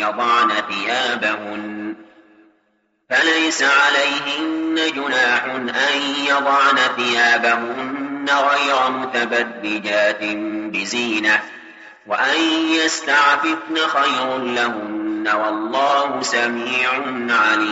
يضعن ثيابهن فليس عليهن جناح أن يضعن ثيابهن غير متبرجات بزينة وأن يستعففن خير لهن والله سميع عليم.